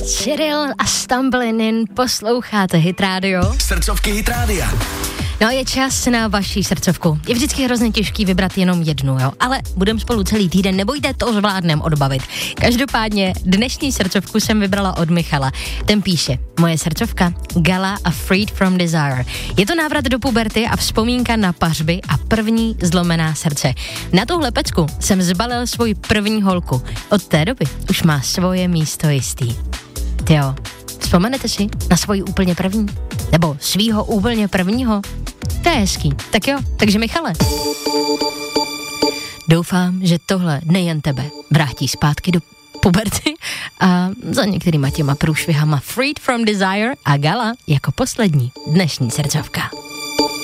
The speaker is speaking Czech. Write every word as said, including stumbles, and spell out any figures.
Cyril a Stumbling In, posloucháte Hit Radio. Srdcovky Hit Rádia. No, je čas na vaši srdcovku. Je vždycky hrozně těžký vybrat jenom jednu, jo, ale budeme spolu celý týden, nebojte, to zvládnem odbavit. Každopádně dnešní srdcovku jsem vybrala od Michala. Ten píše: moje srdcovka, Gala a Freed from Desire. Je to návrat do puberty a vzpomínka na pařby a první zlomená srdce. Na tuhle pecku jsem zbalil svoji první holku. Od té doby už má svoje místo jistý. Tyjo, vzpomenete si na svoji úplně první? Nebo svýho úplně prvního? To je hezký. Tak jo, takže Michale. Doufám, že tohle nejen tebe vrátí zpátky do puberty a za některýma těma průšvihama Freed from Desire a Gala jako poslední dnešní srdcovka.